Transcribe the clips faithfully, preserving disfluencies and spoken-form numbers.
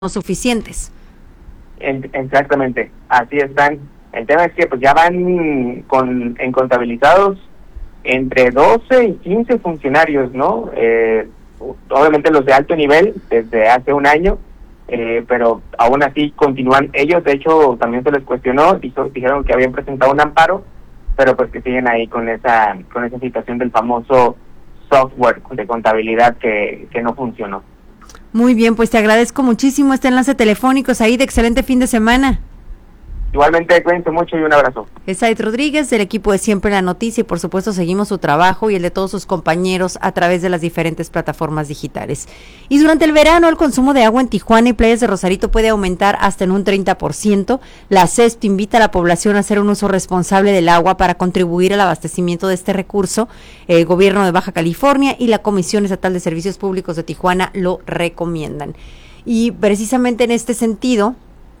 suficientes. En, exactamente, así están. El tema es que pues ya van con en contabilizados entre doce y quince funcionarios, ¿no? Eh, obviamente los de alto nivel desde hace un año, eh, pero aún así continúan ellos. De hecho, también se les cuestionó, dijo, dijeron que habían presentado un amparo, pero pues que siguen ahí con esa con esa situación del famoso software de contabilidad que, que no funcionó. Muy bien, pues te agradezco muchísimo este enlace telefónico, Said. Excelente fin de semana. Igualmente, cuídense mucho y un abrazo. Es Said Rodríguez, del equipo de Siempre la Noticia, y por supuesto seguimos su trabajo y el de todos sus compañeros a través de las diferentes plataformas digitales. Y durante el verano el consumo de agua en Tijuana y playas de Rosarito puede aumentar hasta en un treinta por ciento. La C E S P invita a la población a hacer un uso responsable del agua para contribuir al abastecimiento de este recurso. El gobierno de Baja California y la Comisión Estatal de Servicios Públicos de Tijuana lo recomiendan. Y precisamente en este sentido,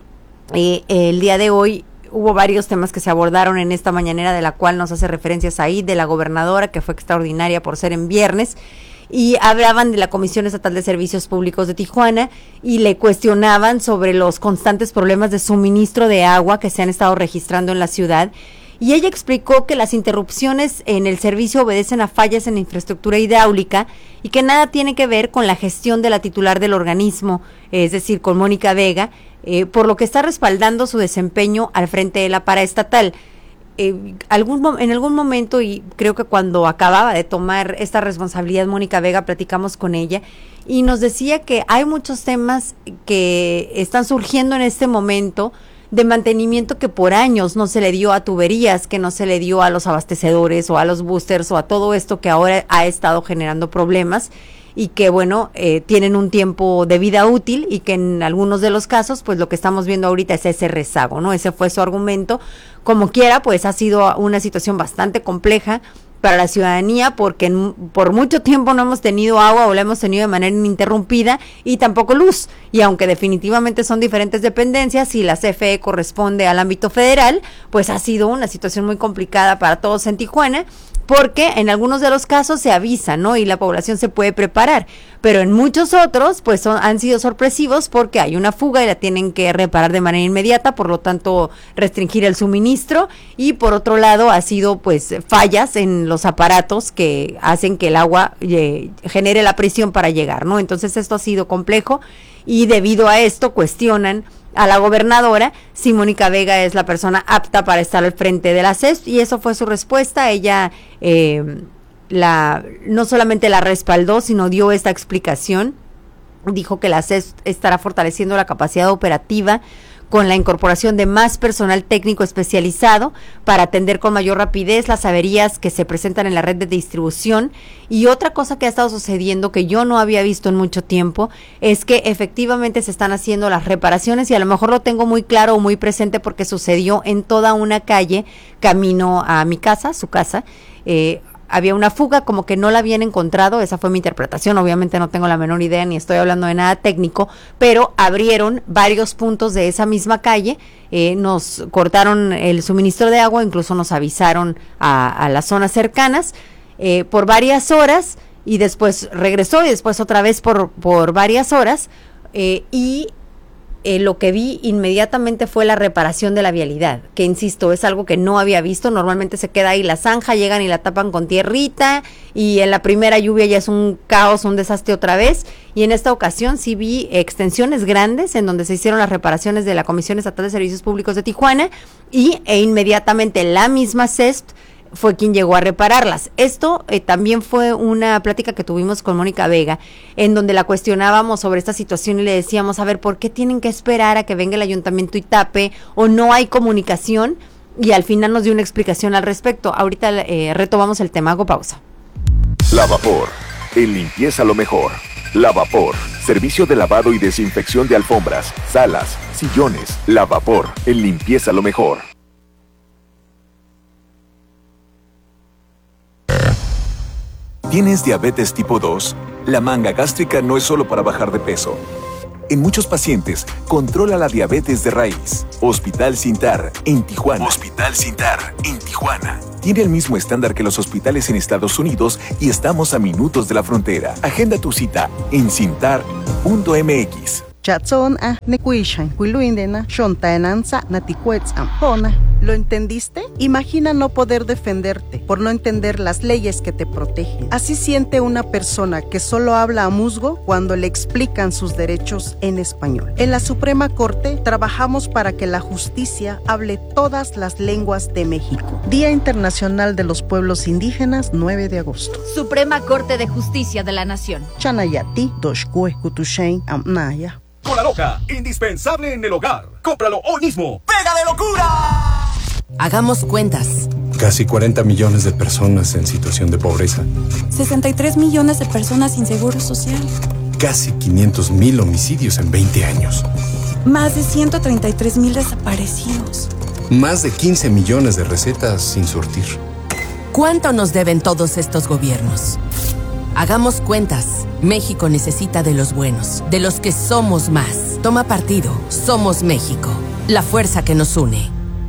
Eh, el día de hoy hubo varios temas que se abordaron en esta mañanera, de la cual nos hace referencia Said, de la gobernadora, que fue extraordinaria por ser en viernes, y hablaban de la Comisión Estatal de Servicios Públicos de Tijuana y le cuestionaban sobre los constantes problemas de suministro de agua que se han estado registrando en la ciudad. Y ella explicó que las interrupciones en el servicio obedecen a fallas en la infraestructura hidráulica y que nada tiene que ver con la gestión de la titular del organismo, es decir, con Mónica Vega, eh, por lo que está respaldando su desempeño al frente de la paraestatal. Eh, algún, en algún momento, y creo que cuando acababa de tomar esta responsabilidad Mónica Vega, platicamos con ella y nos decía que hay muchos temas que están surgiendo en este momento de mantenimiento que por años no se le dio a tuberías, que no se le dio a los abastecedores o a los boosters o a todo esto que ahora ha estado generando problemas y que bueno, eh, tienen un tiempo de vida útil y que en algunos de los casos pues lo que estamos viendo ahorita es ese rezago, ¿no? Ese fue su argumento. Como quiera, pues ha sido una situación bastante compleja para la ciudadanía, porque en, por mucho tiempo no hemos tenido agua o la hemos tenido de manera ininterrumpida y tampoco luz. Y aunque definitivamente son diferentes dependencias y la C F E corresponde al ámbito federal, pues ha sido una situación muy complicada para todos en Tijuana, porque en algunos de los casos se avisa, ¿no? Y la población se puede preparar, pero en muchos otros, pues son, han sido sorpresivos porque hay una fuga y la tienen que reparar de manera inmediata, por lo tanto restringir el suministro, y por otro lado ha sido pues fallas en los aparatos que hacen que el agua eh, genere la presión para llegar, ¿no? Entonces esto ha sido complejo y debido a esto cuestionan a la gobernadora si Mónica Vega es la persona apta para estar al frente de la C E S P, y eso fue su respuesta. Ella eh, la no solamente la respaldó, sino dio esta explicación. Dijo que la C E S P estará fortaleciendo la capacidad operativa con la incorporación de más personal técnico especializado para atender con mayor rapidez las averías que se presentan en la red de distribución. Y otra cosa que ha estado sucediendo, que yo no había visto en mucho tiempo, es que efectivamente se están haciendo las reparaciones, y a lo mejor lo tengo muy claro o muy presente porque sucedió en toda una calle camino a mi casa, su casa. eh, Había una fuga, como que no la habían encontrado, esa fue mi interpretación, obviamente no tengo la menor idea ni estoy hablando de nada técnico, pero abrieron varios puntos de esa misma calle, eh, nos cortaron el suministro de agua, incluso nos avisaron a, a las zonas cercanas eh, por varias horas, y después regresó y después otra vez por, por varias horas, eh, y Eh, lo que vi inmediatamente fue la reparación de la vialidad, que insisto, es algo que no había visto. Normalmente se queda ahí la zanja, llegan y la tapan con tierrita, y en la primera lluvia ya es un caos, un desastre otra vez, y en esta ocasión sí vi extensiones grandes en donde se hicieron las reparaciones de la Comisión Estatal de Servicios Públicos de Tijuana, y e inmediatamente la misma C E S P fue quien llegó a repararlas. Esto eh, también fue una plática que tuvimos con Mónica Vega, en donde la cuestionábamos sobre esta situación y le decíamos, a ver, ¿por qué tienen que esperar a que venga el ayuntamiento y tape, o no hay comunicación? Y al final nos dio una explicación al respecto. Ahorita eh, retomamos el tema, hago pausa. Lavapor, en limpieza lo mejor. Lavapor, servicio de lavado y desinfección de alfombras, salas, sillones. Lavapor, en limpieza lo mejor. ¿Tienes diabetes tipo dos? La manga gástrica no es solo para bajar de peso. En muchos pacientes, controla la diabetes de raíz. Hospital Sintar, en Tijuana. Hospital Sintar, en Tijuana. Tiene el mismo estándar que los hospitales en Estados Unidos y estamos a minutos de la frontera. Agenda tu cita en sintar punto m x. Chatson a nekuishan, kuiluindena, shontaenanza, naticuetzam, hona. ¿Lo entendiste? Imagina no poder defenderte por no entender las leyes que te protegen. Así siente una persona que solo habla a musgo cuando le explican sus derechos en español. En la Suprema Corte trabajamos para que la justicia hable todas las lenguas de México. Día Internacional de los Pueblos Indígenas, nueve de agosto. Suprema Corte de Justicia de la Nación. Chanayati, Doshkue, Kutushain, Amnaya. Cola Loca, indispensable en el hogar. Cómpralo hoy mismo. ¡Pega de locura! Hagamos cuentas. Casi cuarenta millones de personas en situación de pobreza. sesenta y tres millones de personas sin seguro social. Casi quinientos mil homicidios en veinte años. Más de ciento treinta y tres mil desaparecidos. Más de quince millones de recetas sin surtir. ¿Cuánto nos deben todos estos gobiernos? Hagamos cuentas. México necesita de los buenos, de los que somos más. Toma partido. Somos México. La fuerza que nos une.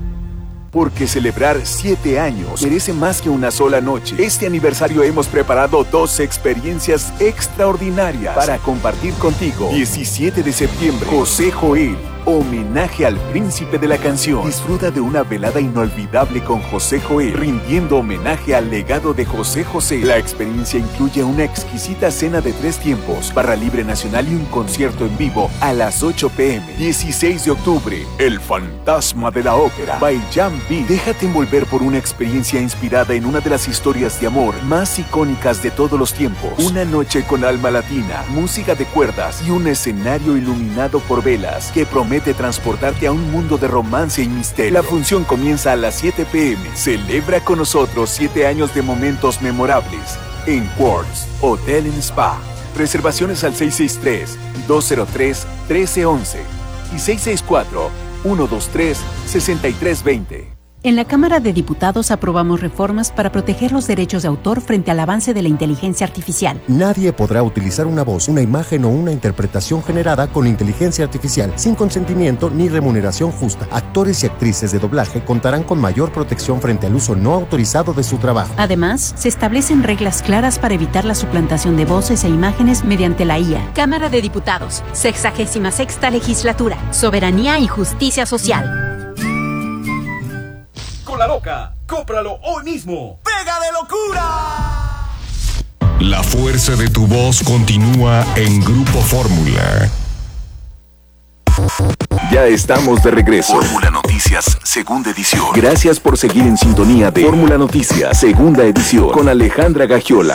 Porque celebrar siete años merece más que una sola noche. Este aniversario hemos preparado dos experiencias extraordinarias para compartir contigo. diecisiete de septiembre, José Joel. Homenaje al príncipe de la canción. Disfruta de una velada inolvidable con José Joel, rindiendo homenaje al legado de José José. La experiencia incluye una exquisita cena de tres tiempos, barra libre nacional y un concierto en vivo a las ocho pe eme. dieciséis de octubre, El Fantasma de la Ópera, by Jan B. Déjate envolver por una experiencia inspirada en una de las historias de amor más icónicas de todos los tiempos. Una noche con alma latina, música de cuerdas y un escenario iluminado por velas que promete Promete transportarte a un mundo de romance y misterio. La función comienza a las siete pe eme. Celebra con nosotros siete años de momentos memorables en Quartz Hotel and Spa. Reservaciones al seis seis tres, dos cero tres, uno tres uno uno y seis seis cuatro, uno dos tres, seis tres dos cero. En la Cámara de Diputados aprobamos reformas para proteger los derechos de autor frente al avance de la inteligencia artificial. Nadie podrá utilizar una voz, una imagen o una interpretación generada con inteligencia artificial sin consentimiento ni remuneración justa. Actores y actrices de doblaje contarán con mayor protección frente al uso no autorizado de su trabajo. Además, se establecen reglas claras para evitar la suplantación de voces e imágenes mediante la I A. Cámara de Diputados, sexagésima sexta legislatura, soberanía y justicia social. Cola Loca, cómpralo hoy mismo. ¡Pega de locura! La fuerza de tu voz continúa en Grupo Fórmula. Ya estamos de regreso. Fórmula Noticias, segunda edición. Gracias por seguir en sintonía de Fórmula Noticias, segunda edición, con Alejandra Gagiola.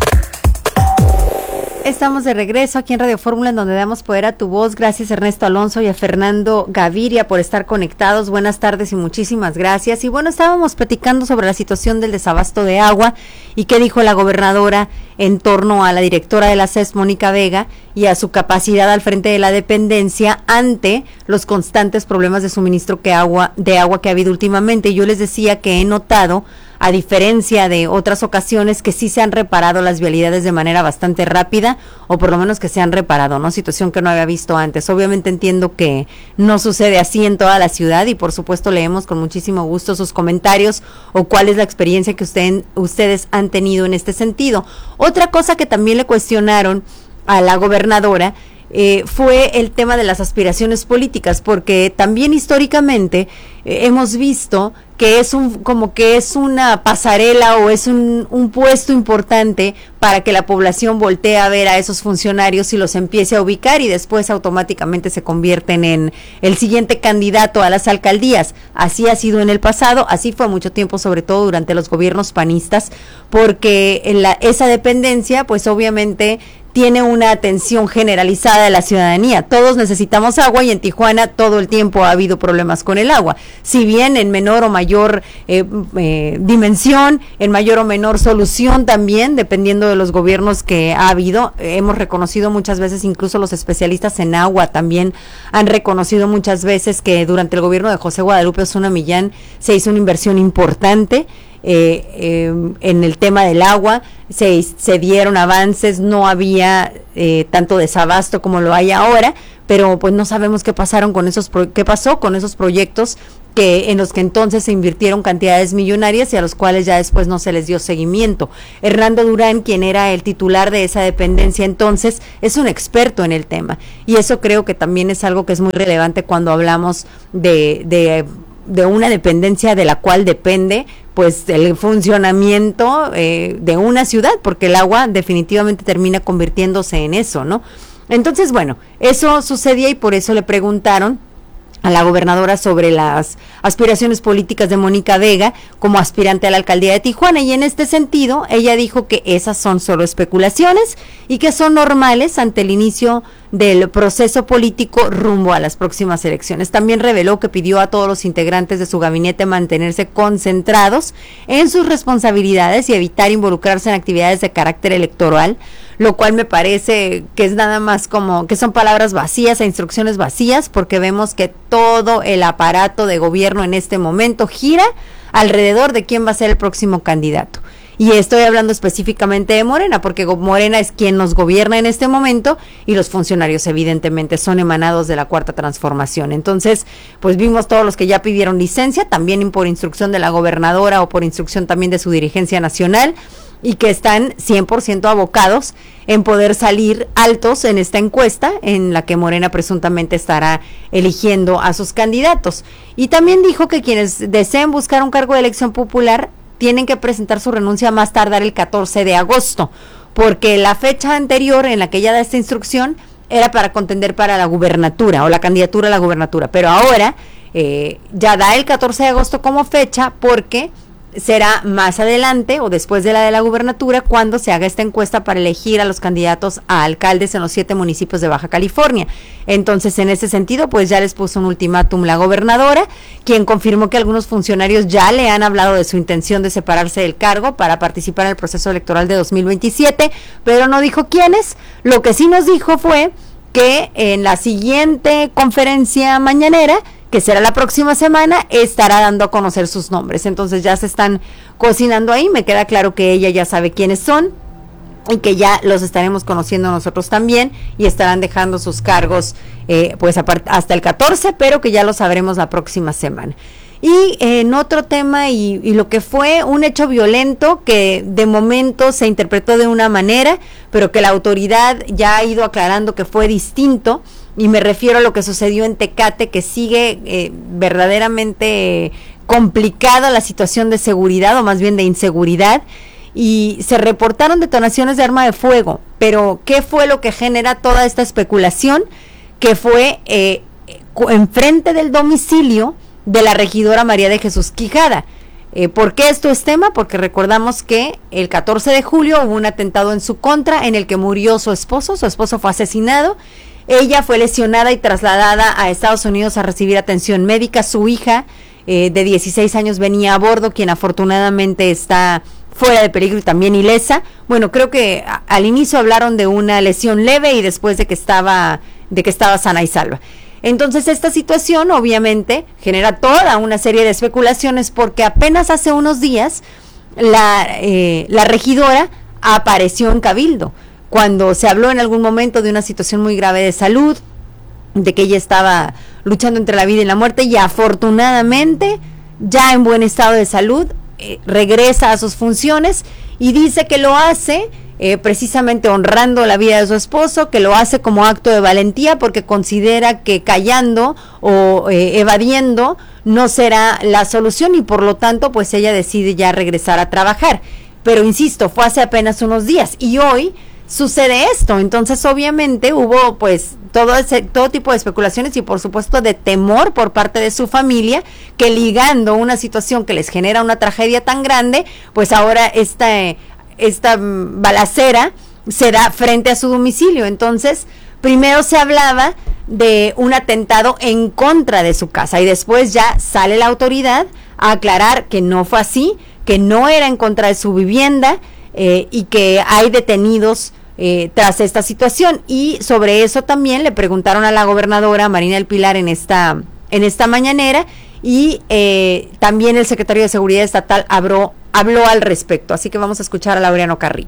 Estamos de regreso aquí en Radio Fórmula, en donde damos poder a tu voz. Gracias Ernesto Alonso y a Fernando Gaviria por estar conectados. Buenas tardes y muchísimas gracias. Y bueno, estábamos platicando sobre la situación del desabasto de agua y qué dijo la gobernadora en torno a la directora de la C E S, Mónica Vega, y a su capacidad al frente de la dependencia ante los constantes problemas de suministro que agua, de agua que ha habido últimamente. Yo les decía que he notado, a diferencia de otras ocasiones, que sí se han reparado las vialidades de manera bastante rápida, o por lo menos que se han reparado, ¿no? Situación que no había visto antes. Obviamente entiendo que no sucede así en toda la ciudad y por supuesto leemos con muchísimo gusto sus comentarios o cuál es la experiencia que usted, ustedes han tenido en este sentido. Otra cosa que también le cuestionaron a la gobernadora Eh, fue el tema de las aspiraciones políticas, porque también históricamente eh, hemos visto que es un como que es una pasarela o es un, un puesto importante para que la población voltee a ver a esos funcionarios y los empiece a ubicar y después automáticamente se convierten en el siguiente candidato a las alcaldías. Así ha sido en el pasado, así fue mucho tiempo, sobre todo durante los gobiernos panistas, porque en la, esa dependencia pues obviamente tiene una atención generalizada de la ciudadanía. Todos necesitamos agua y en Tijuana todo el tiempo ha habido problemas con el agua. Si bien en menor o mayor eh, eh, dimensión, en mayor o menor solución también, dependiendo de los gobiernos que ha habido, eh, hemos reconocido muchas veces, incluso los especialistas en agua también han reconocido muchas veces que durante el gobierno de José Guadalupe Osuna Millán se hizo una inversión importante Eh, eh, en el tema del agua, se, se dieron avances, no había eh, tanto desabasto como lo hay ahora, pero pues no sabemos qué pasaron con esos pro- qué pasó con esos proyectos que en los que entonces se invirtieron cantidades millonarias y a los cuales ya después no se les dio seguimiento. Hernando Durán, quien era el titular de esa dependencia entonces, es un experto en el tema, y eso creo que también es algo que es muy relevante cuando hablamos de, de, de una dependencia de la cual depende pues el funcionamiento eh, de una ciudad, porque el agua definitivamente termina convirtiéndose en eso, ¿no? Entonces, bueno, eso sucedía y por eso le preguntaron a la gobernadora sobre las aspiraciones políticas de Mónica Vega como aspirante a la alcaldía de Tijuana, y en este sentido ella dijo que esas son solo especulaciones y que son normales ante el inicio del proceso político rumbo a las próximas elecciones. También reveló que pidió a todos los integrantes de su gabinete mantenerse concentrados en sus responsabilidades y evitar involucrarse en actividades de carácter electoral, lo cual me parece que es nada más como que son palabras vacías e instrucciones vacías, porque vemos que todo el aparato de gobierno en este momento gira alrededor de quién va a ser el próximo candidato. Y estoy hablando específicamente de Morena, porque Morena es quien nos gobierna en este momento y los funcionarios evidentemente son emanados de la Cuarta Transformación. Entonces, pues vimos todos los que ya pidieron licencia, también por instrucción de la gobernadora o por instrucción también de su dirigencia nacional, y que están cien por ciento abocados en poder salir altos en esta encuesta en la que Morena presuntamente estará eligiendo a sus candidatos. Y también dijo que quienes deseen buscar un cargo de elección popular tienen que presentar su renuncia más tardar el catorce de agosto, porque la fecha anterior en la que ella da esta instrucción era para contender para la gubernatura o la candidatura a la gubernatura, pero ahora eh, ya da el catorce de agosto como fecha porque será más adelante o después de la de la gubernatura cuando se haga esta encuesta para elegir a los candidatos a alcaldes en los siete municipios de Baja California. Entonces, en ese sentido, pues ya les puso un ultimátum la gobernadora, quien confirmó que algunos funcionarios ya le han hablado de su intención de separarse del cargo para participar en el proceso electoral de dos mil veintisiete, pero no dijo quiénes. Lo que sí nos dijo fue que en la siguiente conferencia mañanera, que será la próxima semana, estará dando a conocer sus nombres. Entonces ya se están cocinando ahí, me queda claro que ella ya sabe quiénes son y que ya los estaremos conociendo nosotros también y estarán dejando sus cargos eh, pues hasta el catorce, pero que ya lo sabremos la próxima semana. Y eh, en otro tema y, y lo que fue un hecho violento que de momento se interpretó de una manera, pero que la autoridad ya ha ido aclarando que fue distinto, y me refiero a lo que sucedió en Tecate, que sigue eh, verdaderamente complicada la situación de seguridad, o más bien de inseguridad, y se reportaron detonaciones de arma de fuego. Pero ¿qué fue lo que genera toda esta especulación? Que fue eh, enfrente del domicilio de la regidora María de Jesús Quijada. Eh, ¿Por qué esto es tema? Porque recordamos que el catorce de julio hubo un atentado en su contra en el que murió su esposo, su esposo fue asesinado. Ella fue lesionada y trasladada a Estados Unidos a recibir atención médica. Su hija eh, de dieciséis años venía a bordo, quien afortunadamente está fuera de peligro y también ilesa. Bueno, creo que a, al inicio hablaron de una lesión leve y después de que estaba, de que estaba sana y salva. Entonces esta situación obviamente genera toda una serie de especulaciones, porque apenas hace unos días la, eh, la regidora apareció en Cabildo, cuando se habló en algún momento de una situación muy grave de salud, de que ella estaba luchando entre la vida y la muerte, y afortunadamente, ya en buen estado de salud, eh, regresa a sus funciones y dice que lo hace eh, precisamente honrando la vida de su esposo, que lo hace como acto de valentía porque considera que callando o eh, evadiendo no será la solución, y por lo tanto, pues ella decide ya regresar a trabajar. Pero insisto, fue hace apenas unos días y hoy sucede esto. Entonces obviamente hubo pues todo ese todo tipo de especulaciones y por supuesto de temor por parte de su familia, que ligando una situación que les genera una tragedia tan grande, pues ahora esta esta balacera se da frente a su domicilio. Entonces primero se hablaba de un atentado en contra de su casa y después ya sale la autoridad a aclarar que no fue así, que no era en contra de su vivienda, Eh, y que hay detenidos eh, tras esta situación. Y sobre eso también le preguntaron a la gobernadora Marina del Pilar en esta en esta mañanera, y eh, también el secretario de Seguridad Estatal habló, habló al respecto. Así que vamos a escuchar a Laureano Carrillo.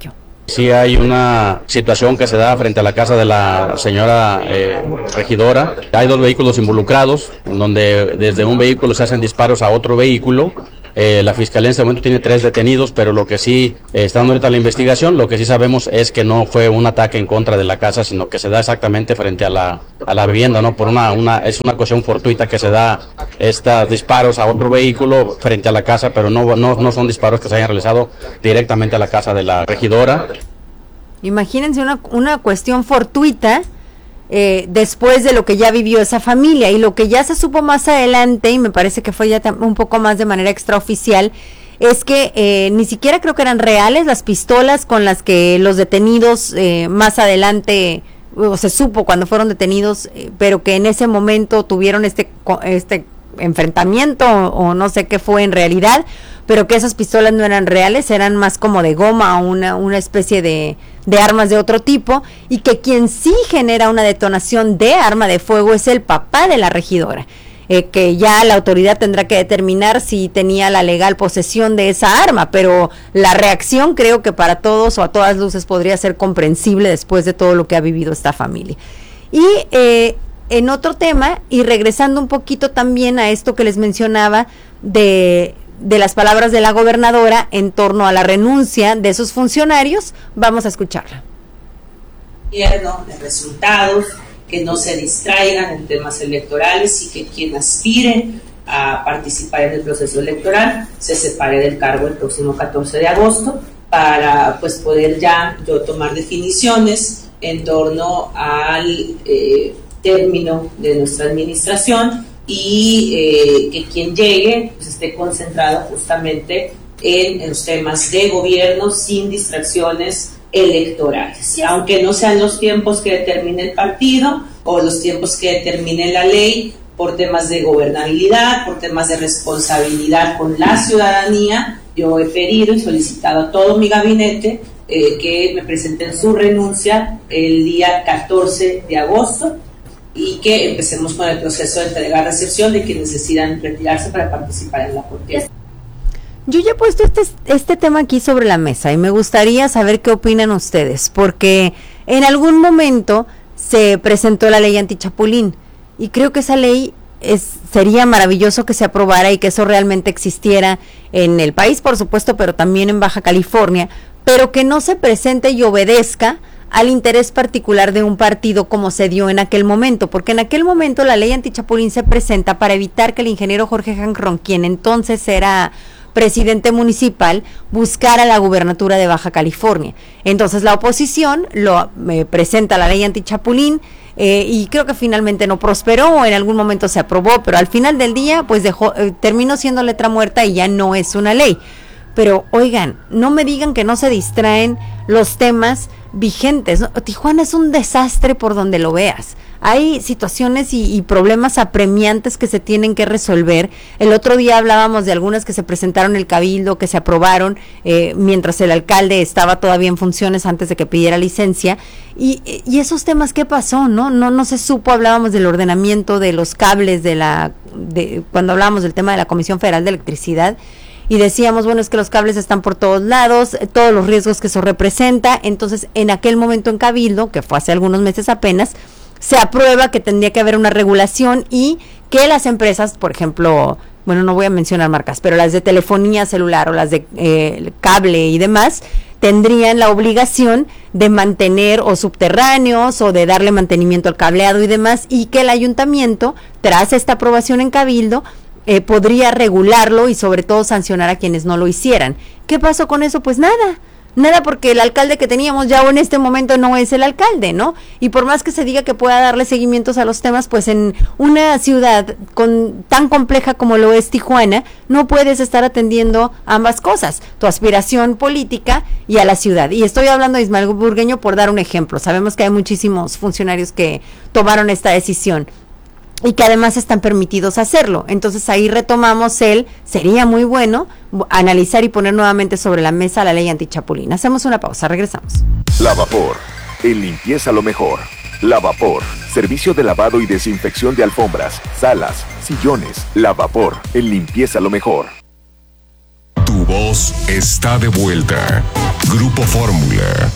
Sí hay una situación que se da frente a la casa de la señora eh, regidora. Hay dos vehículos involucrados, donde desde un vehículo se hacen disparos a otro vehículo. Eh, la fiscalía en este momento tiene tres detenidos, pero lo que sí, eh, está dando ahorita la investigación, lo que sí sabemos es que no fue un ataque en contra de la casa, sino que se da exactamente frente a la, a la vivienda, ¿no? Por una, una, es una cuestión fortuita que se da estos disparos a otro vehículo frente a la casa, pero no, no, no son disparos que se hayan realizado directamente a la casa de la regidora. Imagínense una, una cuestión fortuita eh, después de lo que ya vivió esa familia, y lo que ya se supo más adelante, y me parece que fue ya un poco más de manera extraoficial, es que eh, ni siquiera creo que eran reales las pistolas con las que los detenidos eh, más adelante, o se supo cuando fueron detenidos, eh, pero que en ese momento tuvieron este este enfrentamiento o, o no sé qué fue en realidad, pero que esas pistolas no eran reales, eran más como de goma o una, una especie de, de armas de otro tipo, y que quien sí genera una detonación de arma de fuego es el papá de la regidora, eh, que ya la autoridad tendrá que determinar si tenía la legal posesión de esa arma, pero la reacción creo que para todos o a todas luces podría ser comprensible después de todo lo que ha vivido esta familia. Y eh, en otro tema, y regresando un poquito también a esto que les mencionaba de... de las palabras de la gobernadora en torno a la renuncia de sus funcionarios, vamos a escucharla. De resultados, que no se distraigan en temas electorales y que quien aspire a participar en el proceso electoral se separe del cargo el próximo catorce de agosto para pues poder ya yo tomar definiciones en torno al eh, término de nuestra administración, y eh, que quien llegue pues, esté concentrado justamente en, en los temas de gobierno sin distracciones electorales, sí, aunque no sean los tiempos que determine el partido o los tiempos que determine la ley, por temas de gobernabilidad, por temas de responsabilidad con la ciudadanía. Yo he pedido y solicitado a todo mi gabinete eh, que me presenten su renuncia el día catorce de agosto, y que empecemos con el proceso de entrega-recepción de quienes decidan retirarse para participar en la protesta. Yo ya he puesto este, este tema aquí sobre la mesa y me gustaría saber qué opinan ustedes, porque en algún momento se presentó la ley antichapulín y creo que esa ley es, sería maravilloso que se aprobara y que eso realmente existiera en el país, por supuesto, pero también en Baja California, pero que no se presente y obedezca al interés particular de un partido como se dio en aquel momento, porque en aquel momento la ley antichapulín se presenta para evitar que el ingeniero Jorge Janrón, quien entonces era presidente municipal, buscara la gubernatura de Baja California. Entonces la oposición lo eh, presenta la ley antichapulín eh, y creo que finalmente no prosperó, o en algún momento se aprobó, pero al final del día pues dejó, eh, terminó siendo letra muerta y ya no es una ley. Pero oigan, no me digan que no se distraen los temas vigentes, ¿no? Tijuana es un desastre por donde lo veas. Hay situaciones y, y problemas apremiantes que se tienen que resolver. El otro día hablábamos de algunas que se presentaron en el Cabildo, que se aprobaron eh, mientras el alcalde estaba todavía en funciones antes de que pidiera licencia. Y, y esos temas, ¿qué pasó? No, no, no se supo. Hablábamos del ordenamiento de los cables de la, de, cuando hablábamos del tema de la Comisión Federal de Electricidad. Y decíamos, bueno, es que los cables están por todos lados, todos los riesgos que eso representa. Entonces, en aquel momento en Cabildo, que fue hace algunos meses apenas, se aprueba que tendría que haber una regulación y que las empresas, por ejemplo, bueno, no voy a mencionar marcas, pero las de telefonía celular o las de eh, cable y demás, tendrían la obligación de mantener o subterráneos o de darle mantenimiento al cableado y demás, y que el ayuntamiento, tras esta aprobación en Cabildo, Eh, podría regularlo y sobre todo sancionar a quienes no lo hicieran. ¿Qué pasó con eso? Pues nada, nada, porque el alcalde que teníamos ya en este momento no es el alcalde, ¿no? Y por más que se diga que pueda darle seguimientos a los temas, pues en una ciudad con tan compleja como lo es Tijuana, no puedes estar atendiendo ambas cosas, tu aspiración política y a la ciudad. Y estoy hablando de Ismael Burgueño por dar un ejemplo. Sabemos que hay muchísimos funcionarios que tomaron esta decisión y que además están permitidos hacerlo. Entonces ahí retomamos el, sería muy bueno analizar y poner nuevamente sobre la mesa la ley antichapulín. Hacemos una pausa, regresamos. Lavapor, en limpieza lo mejor. Lavapor, servicio de lavado y desinfección de alfombras, salas, sillones. Lavapor, en limpieza lo mejor. Tu voz está de vuelta. Grupo Fórmula.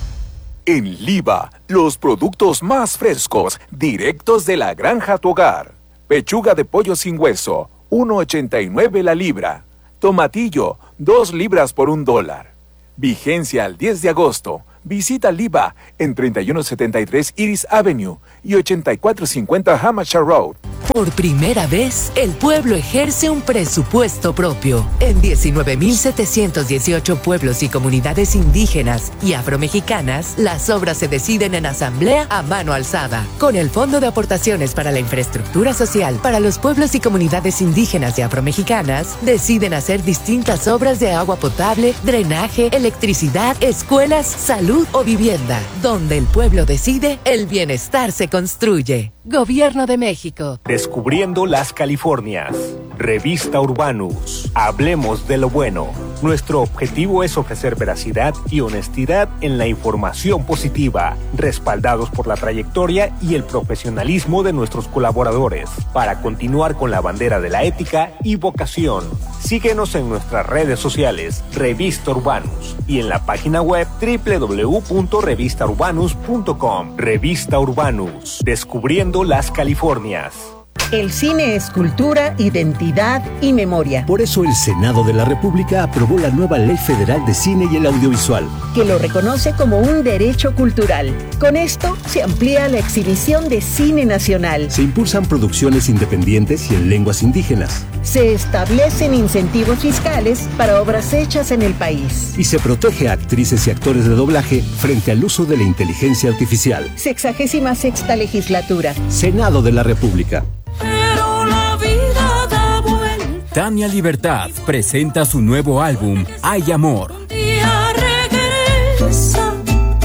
En Liva, los productos más frescos, directos de la granja a tu hogar. Pechuga de pollo sin hueso, uno ochenta y nueve la libra. Tomatillo, dos libras por un dólar. Vigencia al diez de agosto. Visita Liva en treinta y uno setenta y tres Iris Avenue y ochenta y cuatro cincuenta Hampshire Road. Por primera vez, el pueblo ejerce un presupuesto propio. En diecinueve mil setecientos dieciocho pueblos y comunidades indígenas y afromexicanas, las obras se deciden en asamblea a mano alzada. Con el Fondo de Aportaciones para la Infraestructura Social para los pueblos y comunidades indígenas y afromexicanas, deciden hacer distintas obras de agua potable, drenaje, electricidad, escuelas, salud o vivienda. Donde el pueblo decide, el bienestar se construye. Gobierno de México. Descubriendo las Californias. Revista Urbanus. Hablemos de lo bueno. Nuestro objetivo es ofrecer veracidad y honestidad en la información positiva, respaldados por la trayectoria y el profesionalismo de nuestros colaboradores, para continuar con la bandera de la ética y vocación. Síguenos en nuestras redes sociales, Revista Urbanus, y en la página web doble u doble u doble u punto revista urbanus punto com. Revista Urbanus. Descubriendo las Californias. El cine es cultura, identidad y memoria. Por eso el Senado de la República aprobó la nueva Ley Federal de Cine y el Audiovisual, que lo reconoce como un derecho cultural. Con esto se amplía la exhibición de cine nacional. Se impulsan producciones independientes y en lenguas indígenas. Se establecen incentivos fiscales para obras hechas en el país. Y se protege a actrices y actores de doblaje frente al uso de la inteligencia artificial. Sexagésima sexta legislatura. Senado de la República. Pero la vida da vuelta. Tania Libertad presenta su nuevo álbum, Hay Amor. Un día regresa,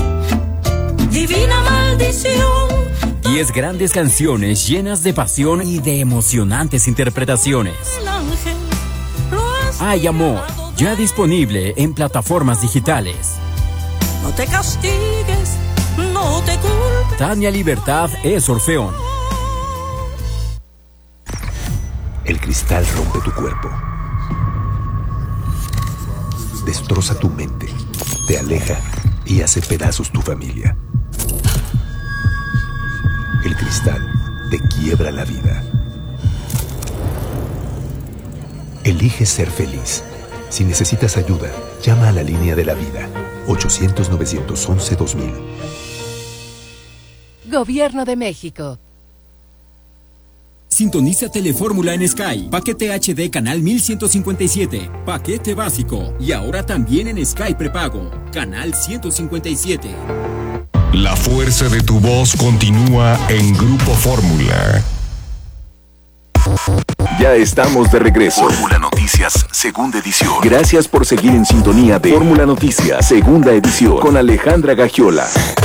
divina maldición. Diez grandes canciones llenas de pasión y de emocionantes interpretaciones. Hay Amor, ya disponible en plataformas digitales. No te castigues, no te culpes. Tania Libertad es Orfeón. El cristal rompe tu cuerpo, destroza tu mente, te aleja y hace pedazos tu familia. El cristal te quiebra la vida. Elige ser feliz. Si necesitas ayuda, llama a la línea de la vida, ochocientos, novecientos once, dos mil. Gobierno de México. Sintoniza Telefórmula en Sky. Paquete H D canal mil ciento cincuenta y siete. Paquete básico. Y ahora también en Sky prepago. Canal ciento cincuenta y siete. La fuerza de tu voz continúa en Grupo Fórmula. Ya estamos de regreso. Fórmula Noticias, segunda edición. Gracias por seguir en sintonía de Fórmula Noticias, segunda edición, con Alejandra Gagiola.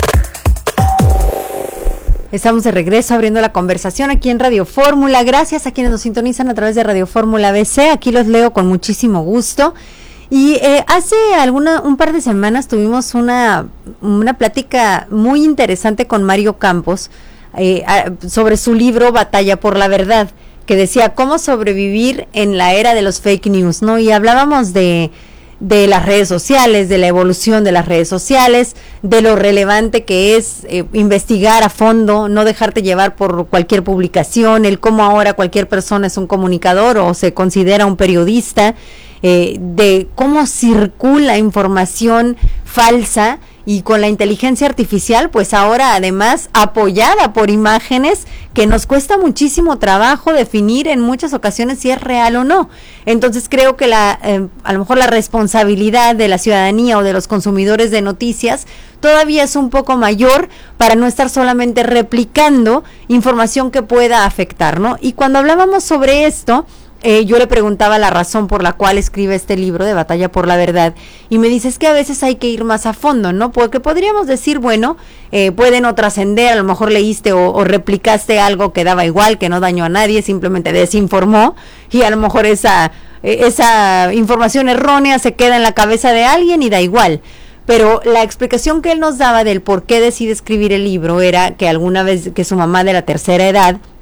Estamos de regreso abriendo la conversación aquí en Radio Fórmula. Gracias a quienes nos sintonizan a través de Radio Fórmula B C. Aquí los leo con muchísimo gusto. Y eh, hace alguna un par de semanas tuvimos una, una plática muy interesante con Mario Campos eh, a, sobre su libro Batalla por la Verdad, que decía cómo sobrevivir en la era de los fake news, ¿no? Y hablábamos de... de las redes sociales, de la evolución de las redes sociales, de lo relevante que es eh, investigar a fondo, no dejarte llevar por cualquier publicación, el cómo ahora cualquier persona es un comunicador o se considera un periodista, eh, de cómo circula información falsa y con la inteligencia artificial, pues ahora además apoyada por imágenes que nos cuesta muchísimo trabajo definir en muchas ocasiones si es real o no. Entonces creo que la eh, a lo mejor la responsabilidad de la ciudadanía o de los consumidores de noticias todavía es un poco mayor para no estar solamente replicando información que pueda afectar, ¿no? Y cuando hablábamos sobre esto, Eh, yo le preguntaba la razón por la cual escribe este libro de Batalla por la Verdad y me dice es que a veces hay que ir más a fondo, ¿no? Porque podríamos decir, bueno, eh, puede no trascender, a lo mejor leíste o, o replicaste algo que daba igual, que no dañó a nadie, simplemente desinformó y a lo mejor esa, eh, esa información errónea se queda en la cabeza de alguien y da igual. Pero la explicación que él nos daba del por qué decide escribir el libro era que alguna vez que su mamá de la tercera edad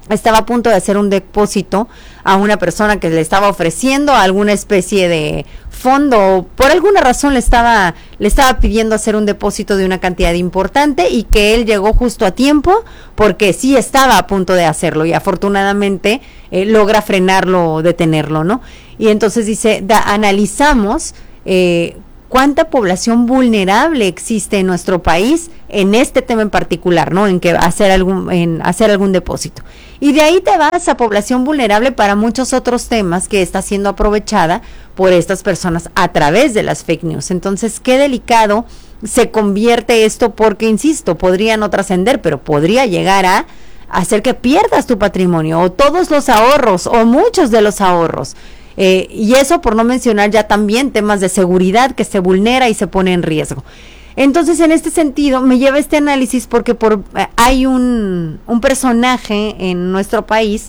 estaba a punto de hacer un depósito a una persona que le estaba ofreciendo alguna especie de fondo, por alguna razón le estaba le estaba pidiendo hacer un depósito de una cantidad importante y que él llegó justo a tiempo porque sí estaba a punto de hacerlo y afortunadamente eh, logra frenarlo, detenerlo, ¿no? Y entonces dice, da, analizamos eh, cuánta población vulnerable existe en nuestro país en este tema en particular, ¿no? En que hacer algún en hacer algún depósito. Y de ahí te vas a población vulnerable para muchos otros temas que está siendo aprovechada por estas personas a través de las fake news. Entonces, qué delicado se convierte esto porque, insisto, podría no trascender, pero podría llegar a hacer que pierdas tu patrimonio o todos los ahorros o muchos de los ahorros. Eh, y eso por no mencionar ya también temas de seguridad que se vulnera y se pone en riesgo. Entonces, en este sentido, me lleva este análisis porque por eh, hay un, un personaje en nuestro país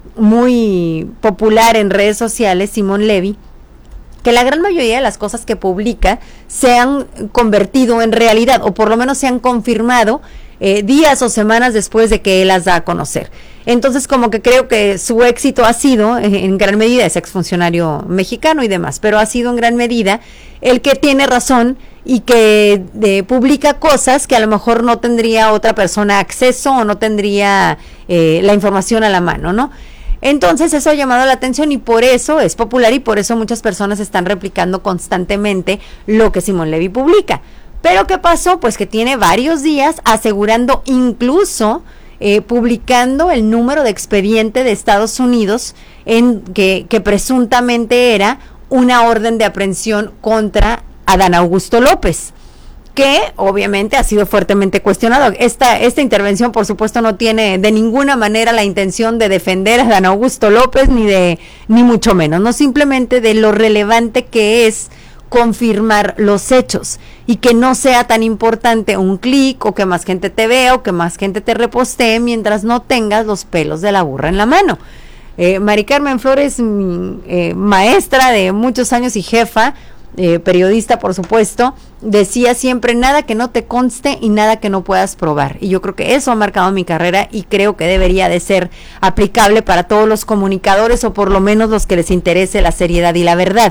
muy popular en redes sociales, Simón Levy, que la gran mayoría de las cosas que publica se han convertido en realidad, o por lo menos se han confirmado eh, días o semanas después de que él las da a conocer. Entonces, como que creo que su éxito ha sido, eh, en gran medida, es exfuncionario mexicano y demás, pero ha sido en gran medida el que tiene razón y que eh, publica cosas que a lo mejor no tendría otra persona acceso o no tendría eh, la información a la mano, ¿no? Entonces eso ha llamado la atención y por eso es popular y por eso muchas personas están replicando constantemente lo que Simón Levy publica. Pero ¿qué pasó? Pues que tiene varios días asegurando, incluso eh, publicando el número de expediente de Estados Unidos en que, que presuntamente era una orden de aprehensión contra Adán Augusto López, que obviamente ha sido fuertemente cuestionado. Esta, esta intervención, por supuesto, no tiene de ninguna manera la intención de defender a Adán Augusto López, ni de, ni mucho menos, no, simplemente de lo relevante que es confirmar los hechos y que no sea tan importante un clic o que más gente te vea o que más gente te repostee mientras no tengas los pelos de la burra en la mano. Eh, Mari Carmen Flores, mi, eh, maestra de muchos años y jefa, Eh, periodista, por supuesto, decía siempre nada que no te conste y nada que no puedas probar, y yo creo que eso ha marcado mi carrera y creo que debería de ser aplicable para todos los comunicadores o por lo menos los que les interese la seriedad y la verdad,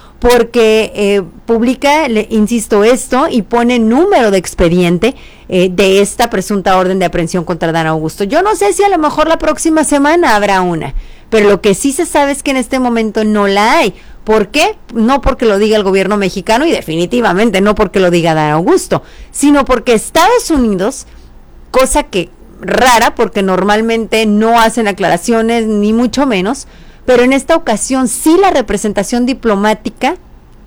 porque eh, publica, le, insisto, esto y pone número de expediente eh, de esta presunta orden de aprehensión contra Adán Augusto. Yo no sé si a lo mejor la próxima semana habrá una, pero lo que sí se sabe es que en este momento no la hay. ¿Por qué? No porque lo diga el gobierno mexicano y definitivamente no porque lo diga Adán Augusto, sino porque Estados Unidos, cosa que rara porque normalmente no hacen aclaraciones ni mucho menos, pero en esta ocasión sí la representación diplomática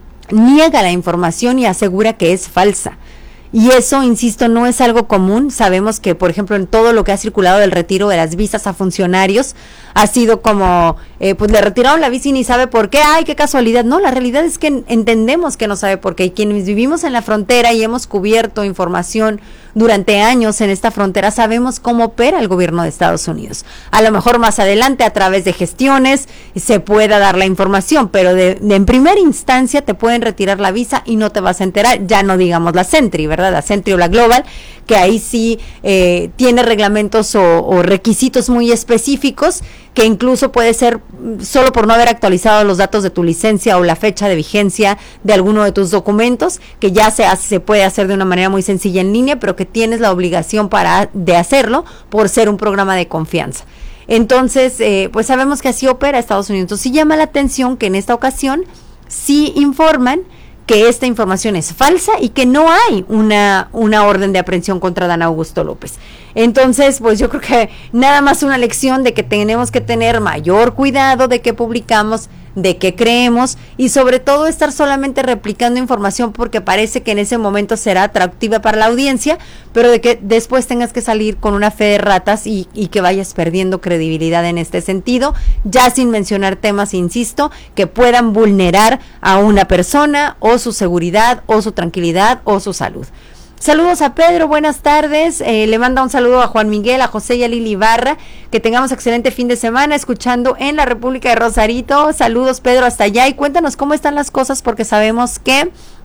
niega la información y asegura que es falsa. Y eso, insisto, no es algo común. Sabemos que, por ejemplo, en todo lo que ha circulado del retiro de las visas a funcionarios, ha sido como, eh, pues le retiraron la visa y ni sabe por qué, ay, qué casualidad. No, la realidad es que entendemos que no sabe por qué. Y quienes vivimos en la frontera y hemos cubierto información durante años en esta frontera, sabemos cómo opera el gobierno de Estados Unidos. A lo mejor más adelante, a través de gestiones, se pueda dar la información, pero de, de en primera instancia te pueden retirar la visa y no te vas a enterar, ya no digamos la Sentry, ¿verdad? La Sentry o la Global, que ahí sí eh, tiene reglamentos o, o requisitos muy específicos, que incluso puede ser solo por no haber actualizado los datos de tu licencia o la fecha de vigencia de alguno de tus documentos, que ya se hace, se puede hacer de una manera muy sencilla en línea, pero que tienes la obligación para de hacerlo por ser un programa de confianza. Entonces, eh, pues sabemos que así opera Estados Unidos. Entonces sí llama la atención que en esta ocasión sí informan que esta información es falsa y que no hay una, una orden de aprehensión contra Adán Augusto López. Entonces, pues yo creo que nada más una lección de que tenemos que tener mayor cuidado de qué publicamos, de qué creemos y sobre todo estar solamente replicando información porque parece que en ese momento será atractiva para la audiencia, pero de que después tengas que salir con una fe de ratas y, y que vayas perdiendo credibilidad en este sentido, ya sin mencionar temas, insisto, que puedan vulnerar a una persona o su seguridad o su tranquilidad o su salud. Saludos a Pedro, buenas tardes, eh, le manda un saludo a Juan Miguel, a José y a Lili Barra, que tengamos excelente fin de semana escuchando en la República de Rosarito. Saludos Pedro hasta allá y cuéntanos cómo están las cosas porque sabemos que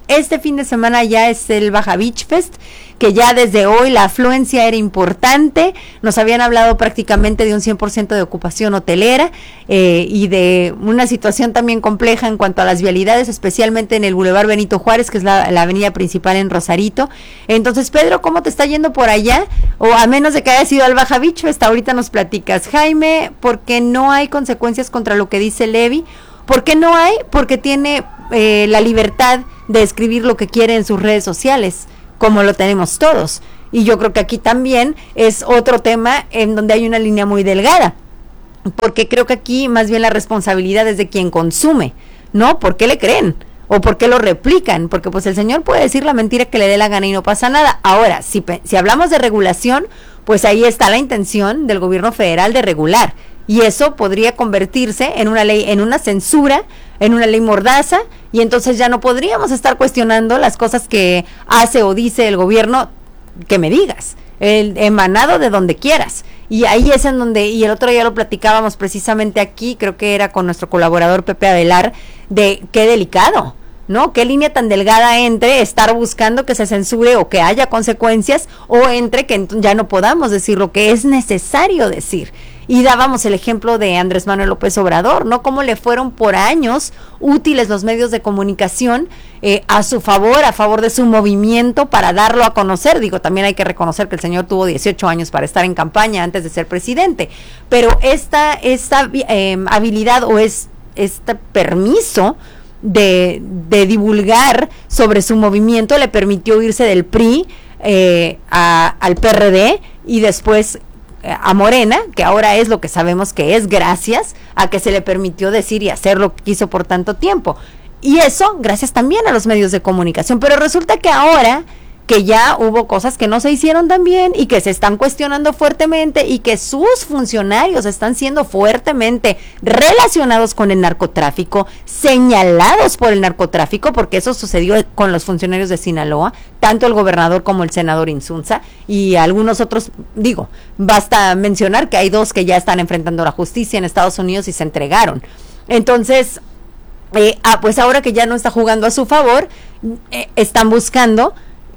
este fin de semana ya es el Baja Beach Fest, que ya desde hoy la afluencia era importante. Nos habían hablado prácticamente de un cien por ciento de ocupación hotelera eh, y de una situación también compleja en cuanto a las vialidades, especialmente en el Boulevard Benito Juárez, que es la, la avenida principal en Rosarito. Entonces, Pedro, ¿cómo te está yendo por allá? O a menos de que hayas ido al Baja Beach Fest, ahorita nos platicas. Jaime, ¿por qué no hay consecuencias contra lo que dice Levy? ¿Por qué no hay? Porque tiene eh, la libertad de escribir lo que quiere en sus redes sociales, como lo tenemos todos. Y yo creo que aquí también es otro tema en donde hay una línea muy delgada, porque creo que aquí más bien la responsabilidad es de quien consume, ¿no? ¿Por qué le creen? ¿O por qué lo replican? Porque pues el señor puede decir la mentira que le dé la gana y no pasa nada. Ahora, si, si hablamos de regulación, pues ahí está la intención del gobierno federal de regular. Y eso podría convertirse en una ley, en una censura, en una ley mordaza, y entonces ya no podríamos estar cuestionando las cosas que hace o dice el gobierno, que me digas, el emanado de donde quieras. Y ahí es en donde, y el otro día lo platicábamos precisamente aquí, creo que era con nuestro colaborador Pepe Avelar, de qué delicado, ¿no? Qué línea tan delgada entre estar buscando que se censure o que haya consecuencias, o entre que ya no podamos decir lo que es necesario decir. Y dábamos el ejemplo de Andrés Manuel López Obrador, ¿no? Cómo le fueron por años útiles los medios de comunicación eh, a su favor, a favor de su movimiento para darlo a conocer. Digo, también hay que reconocer que el señor tuvo dieciocho años para estar en campaña antes de ser presidente. Pero esta, esta eh, habilidad o es, este permiso de, de divulgar sobre su movimiento le permitió irse del P R I eh, a, al P R D y después a Morena, que ahora es lo que sabemos que es gracias a que se le permitió decir y hacer lo que quiso por tanto tiempo. Y eso gracias también a los medios de comunicación. Pero resulta que ahora que ya hubo cosas que no se hicieron tan bien y que se están cuestionando fuertemente y que sus funcionarios están siendo fuertemente relacionados con el narcotráfico, señalados por el narcotráfico, porque eso sucedió con los funcionarios de Sinaloa, tanto el gobernador como el senador Insunza y algunos otros. Digo, basta mencionar que hay dos que ya están enfrentando la justicia en Estados Unidos y se entregaron. Entonces, eh, ah, pues ahora que ya no está jugando a su favor, eh, están buscando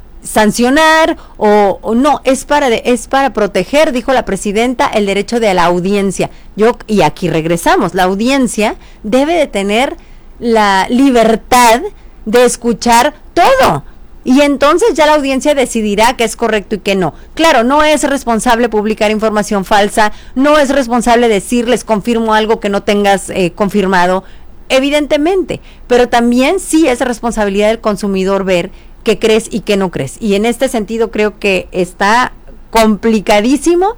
sancionar o, o no, es para de, es para proteger, dijo la presidenta, el derecho de la audiencia. Yo, y aquí regresamos, la audiencia debe de tener la libertad de escuchar todo. Y entonces ya la audiencia decidirá qué es correcto y qué no. Claro, no es responsable publicar información falsa, no es responsable decirles confirmo algo que no tengas eh, confirmado, evidentemente, pero también sí es responsabilidad del consumidor ver qué crees y qué no crees. Y en este sentido creo que está complicadísimo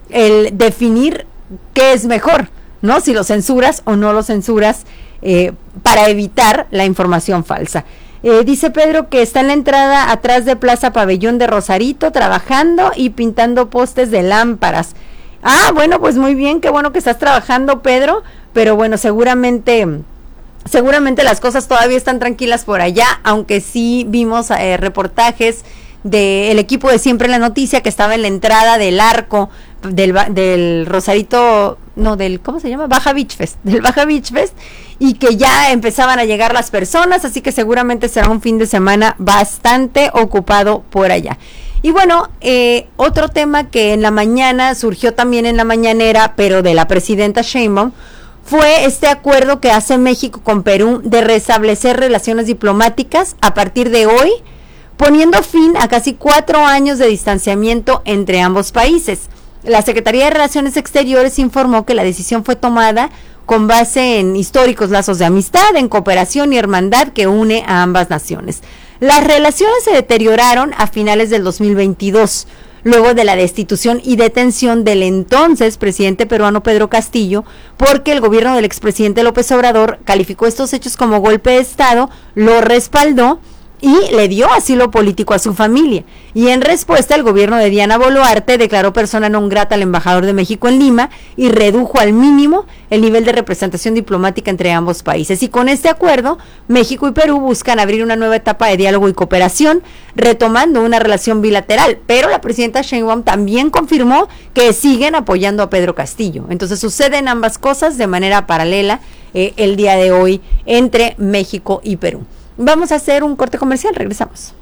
el definir qué es mejor, ¿no? Si lo censuras o no lo censuras eh, para evitar la información falsa. Eh, dice Pedro que está en la entrada atrás de Plaza Pabellón de Rosarito trabajando y pintando postes de lámparas. Ah, bueno, pues muy bien, qué bueno que estás trabajando, Pedro, pero bueno, seguramente... Seguramente las cosas todavía están tranquilas por allá, aunque sí vimos eh, reportajes del equipo de Siempre en la Noticia que estaba en la entrada del arco del, del Rosarito, no, del, ¿cómo se llama? Baja Beach Fest, del Baja Beach Fest, y que ya empezaban a llegar las personas, así que seguramente será un fin de semana bastante ocupado por allá. Y bueno, eh, otro tema que en la mañana surgió también en la mañanera, pero de la presidenta Sheinbaum, fue este acuerdo que hace México con Perú de restablecer relaciones diplomáticas a partir de hoy, poniendo fin a casi cuatro años de distanciamiento entre ambos países. La Secretaría de Relaciones Exteriores informó que la decisión fue tomada con base en históricos lazos de amistad, en cooperación y hermandad que une a ambas naciones. Las relaciones se deterioraron a finales del dos mil veintidós, luego de la destitución y detención del entonces presidente peruano Pedro Castillo, porque el gobierno del expresidente López Obrador calificó estos hechos como golpe de Estado, lo respaldó y le dio asilo político a su familia. Y en respuesta, el gobierno de Diana Boluarte declaró persona non grata al embajador de México en Lima y redujo al mínimo el nivel de representación diplomática entre ambos países. Y con este acuerdo, México y Perú buscan abrir una nueva etapa de diálogo y cooperación, retomando una relación bilateral. Pero la presidenta Sheinbaum también confirmó que siguen apoyando a Pedro Castillo. Entonces suceden ambas cosas de manera paralela eh, el día de hoy entre México y Perú. Vamos a hacer un corte comercial, regresamos.